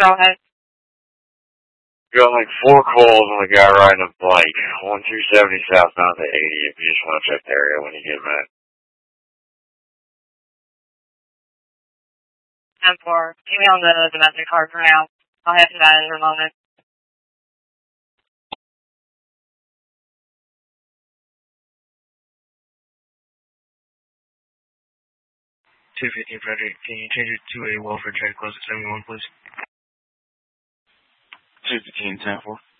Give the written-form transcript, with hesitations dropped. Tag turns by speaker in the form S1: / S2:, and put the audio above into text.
S1: Go ahead.
S2: Got like 4 calls on the guy riding a bike on 270 southbound to 80 if you just want to check the area when you get a minute.
S1: 10-4. Keep me on the domestic card for now. I'll head to that in a moment.
S3: Frederick, can you change it to a welfare check close to 71, please?
S4: 215, 10-4.